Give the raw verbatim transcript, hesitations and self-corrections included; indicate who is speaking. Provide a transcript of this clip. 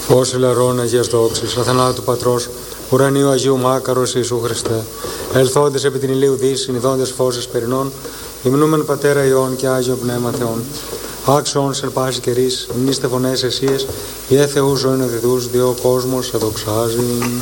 Speaker 1: Ως ηλαρών Αγίας δόξης, αθανάτου Πατρός, ουρανίου Αγίου Μάκαρος Ιησού Χριστέ, ελθόντες επί την ηλίου δύση, ειδώντες φώσεις περινών, υμνούμεν Πατέρα Υιών και Άγιο Πνεύμα Θεών. Άξιον σε πάση καιρής, μνήστε φωνές εσίες, ιε Θεού ζωήν οδηδούς, διό κόσμος εδοξάζει.